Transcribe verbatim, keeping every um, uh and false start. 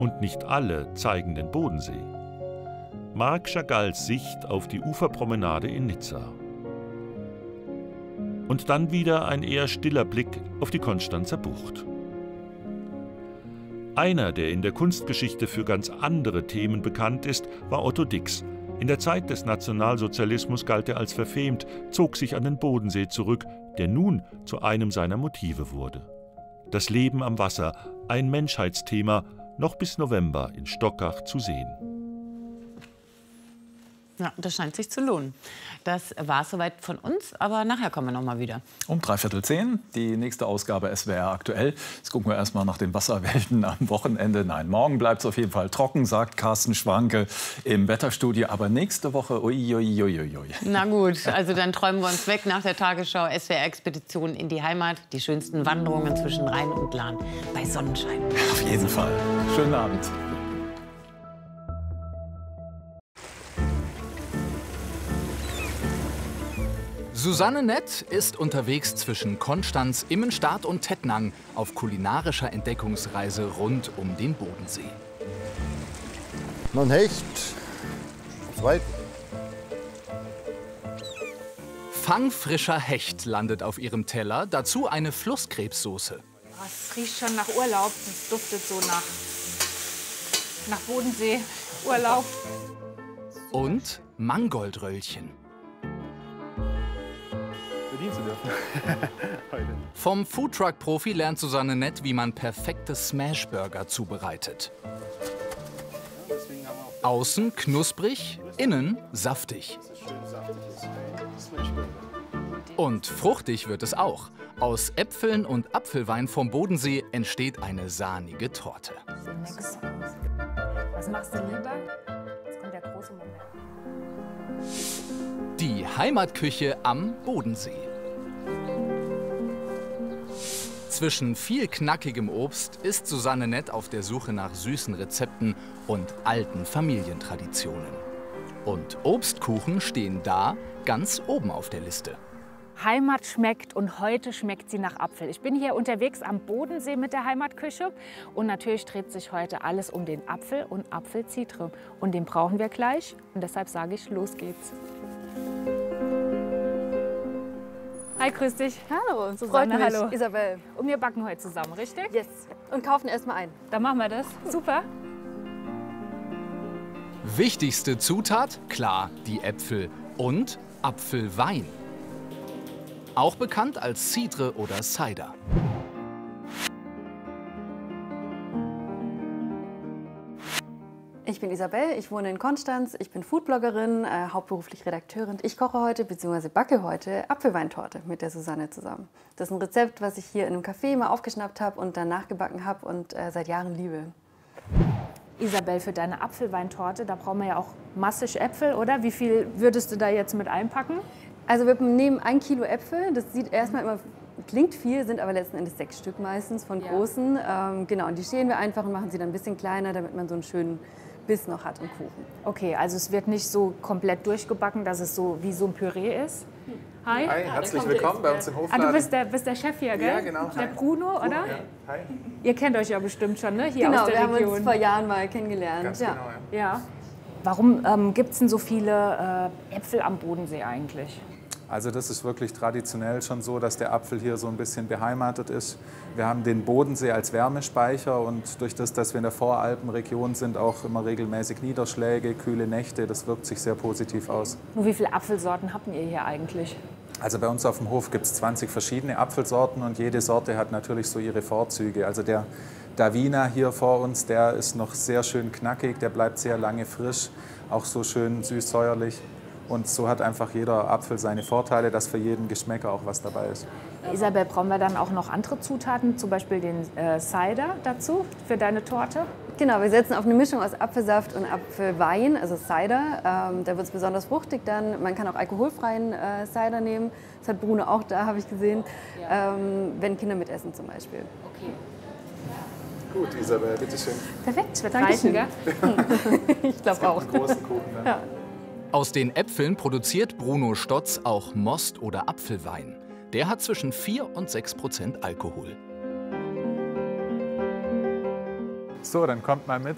Und nicht alle zeigen den Bodensee. Marc Chagalls Sicht auf die Uferpromenade in Nizza. Und dann wieder ein eher stiller Blick auf die Konstanzer Bucht. Einer, der in der Kunstgeschichte für ganz andere Themen bekannt ist, war Otto Dix. In der Zeit des Nationalsozialismus galt er als verfemt, zog sich an den Bodensee zurück, der nun zu einem seiner Motive wurde. Das Leben am Wasser, ein Menschheitsthema, noch bis November in Stockach zu sehen. Ja, das scheint sich zu lohnen. Das war es soweit von uns, aber nachher kommen wir noch mal wieder. Um dreiviertel zehn, die nächste Ausgabe S W R aktuell. Jetzt gucken wir erst mal nach den Wasserwelten am Wochenende. Nein, morgen bleibt es auf jeden Fall trocken, sagt Carsten Schwanke im Wetterstudio. Aber nächste Woche, uiuiuiui. Na gut, also dann träumen wir uns weg nach der Tagesschau S W R-Expedition in die Heimat. Die schönsten Wanderungen zwischen Rhein und Lahn bei Sonnenschein. Auf jeden Fall. Schönen Abend. Susanne Nett ist unterwegs zwischen Konstanz, Immenstaad und Tettnang auf kulinarischer Entdeckungsreise rund um den Bodensee. Noch ein Hecht. Zweit. Fangfrischer Hecht landet auf ihrem Teller, dazu eine Flusskrebssoße. Oh, es riecht schon nach Urlaub, es duftet so nach, nach Bodensee, Urlaub. Und Mangoldröllchen. Vom Foodtruck-Profi lernt Susanne Nett, wie man perfekte Smashburger zubereitet. Außen knusprig, innen saftig. Und fruchtig wird es auch. Aus Äpfeln und Apfelwein vom Bodensee entsteht eine sahnige Torte. Was machst du lieber? Jetzt kommt der große Moment. Die Heimatküche am Bodensee. Zwischen viel knackigem Obst ist Susanne Nett auf der Suche nach süßen Rezepten und alten Familientraditionen. Und Obstkuchen stehen da ganz oben auf der Liste. Heimat schmeckt und heute schmeckt sie nach Apfel. Ich bin hier unterwegs am Bodensee mit der Heimatküche und natürlich dreht sich heute alles um den Apfel und Apfelcitre. Und den brauchen wir gleich und deshalb sage ich, los geht's. Hi, grüß dich. Hallo, Susanne, freut mich. Hallo. Isabel. Und wir backen heute zusammen, richtig? Yes. Und kaufen erstmal ein. Dann machen wir das. Super. Wichtigste Zutat? Klar, die Äpfel und Apfelwein. Auch bekannt als Cidre oder Cider. Ich bin Isabel, ich wohne in Konstanz, ich bin Foodbloggerin, äh, hauptberuflich Redakteurin. Ich koche heute bzw. backe heute Apfelweintorte mit der Susanne zusammen. Das ist ein Rezept, was ich hier in einem Café mal aufgeschnappt habe und dann nachgebacken habe und äh, seit Jahren liebe. Isabel, für deine Apfelweintorte, da brauchen wir ja auch massig Äpfel, oder? Wie viel würdest du da jetzt mit einpacken? Also wir nehmen ein Kilo Äpfel, das sieht erstmal immer, klingt viel, sind aber letzten Endes sechs Stück meistens von großen. Ja. Ähm, genau, und die schälen wir einfach und machen sie dann ein bisschen kleiner, damit man so einen schönen Biss noch hat im Kuchen. Okay, also es wird nicht so komplett durchgebacken, dass es so wie so ein Püree ist. Hi. Hi, herzlich willkommen bei uns im Hofladen. Ah, du bist der, bist der Chef hier, gell? Ja, genau. Der Bruno, oder? Ja. Hi. Ihr kennt euch ja bestimmt schon, ne? Hier genau, aus der wir Region. haben uns vor Jahren mal kennengelernt. Ganz ja. genau, ja. Ja. Warum ähm, gibt es denn so viele äh, Äpfel am Bodensee eigentlich? Also das ist wirklich traditionell schon so, dass der Apfel hier so ein bisschen beheimatet ist. Wir haben den Bodensee als Wärmespeicher und durch das, dass wir in der Voralpenregion sind, auch immer regelmäßig Niederschläge, kühle Nächte. Das wirkt sich sehr positiv aus. Nur wie viele Apfelsorten habt ihr hier eigentlich? Also bei uns auf dem Hof gibt es zwanzig verschiedene Apfelsorten und jede Sorte hat natürlich so ihre Vorzüge. Also der Davina hier vor uns, der ist noch sehr schön knackig, der bleibt sehr lange frisch, auch so schön süß-säuerlich. Und so hat einfach jeder Apfel seine Vorteile, dass für jeden Geschmäcker auch was dabei ist. Isabel, brauchen wir dann auch noch andere Zutaten, zum Beispiel den äh, Cider dazu für deine Torte? Genau, wir setzen auf eine Mischung aus Apfelsaft und Apfelwein, also Cider. Ähm, da wird es besonders fruchtig dann. Man kann auch alkoholfreien äh, Cider nehmen. Das hat Bruno auch da, habe ich gesehen, ja. ähm, wenn Kinder mitessen zum Beispiel. Okay. Gut, Isabel, bitteschön. Perfekt, wird reichen, gell? Ich glaube auch. Einen großen Kuchen, ne? Ja. Aus den Äpfeln produziert Bruno Stotz auch Most- oder Apfelwein. Der hat zwischen vier und sechs Prozent Alkohol. So, dann kommt mal mit.